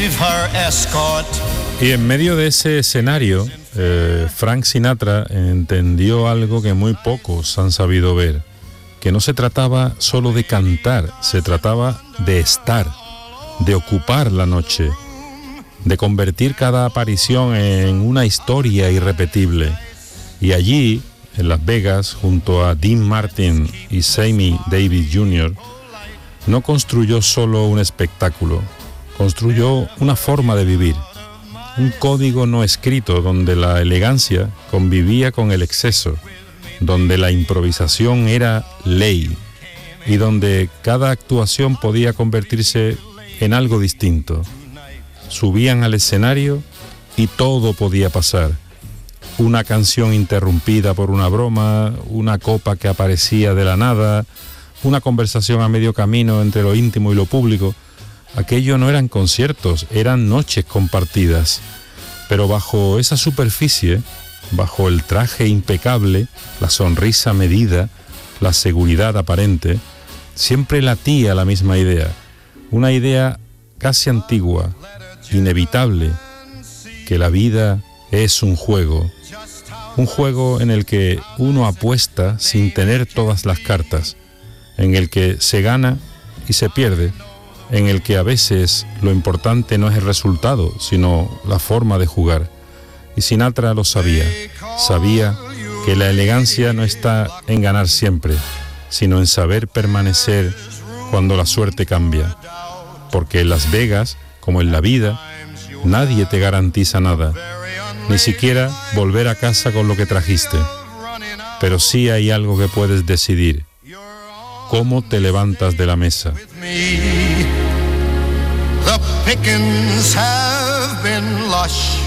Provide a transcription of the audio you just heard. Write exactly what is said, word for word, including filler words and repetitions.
Y en medio de ese escenario, eh, Frank Sinatra entendió algo que muy pocos han sabido ver, que no se trataba solo de cantar, se trataba de estar, de ocupar la noche, de convertir cada aparición en una historia irrepetible. Y allí, en Las Vegas, junto a Dean Martin y Sammy Davis junior, no construyó solo un espectáculo, construyó una forma de vivir, un código no escrito donde la elegancia convivía con el exceso, donde la improvisación era ley y donde cada actuación podía convertirse en algo distinto. Subían al escenario y todo podía pasar. Una canción interrumpida por una broma, una copa que aparecía de la nada, una conversación a medio camino entre lo íntimo y lo público. Aquello no eran conciertos, eran noches compartidas. Pero bajo esa superficie, bajo el traje impecable, la sonrisa medida, la seguridad aparente, siempre latía la misma idea. Una idea casi antigua, inevitable, que la vida es un juego. Un juego en el que uno apuesta sin tener todas las cartas, en el que se gana y se pierde, en el que a veces lo importante no es el resultado, sino la forma de jugar. Y Sinatra lo sabía, sabía que la elegancia no está en ganar siempre, sino en saber permanecer cuando la suerte cambia. Porque en Las Vegas, como en la vida, nadie te garantiza nada, ni siquiera volver a casa con lo que trajiste. Pero sí hay algo que puedes decidir: cómo te levantas de la mesa. The pickings have been lush.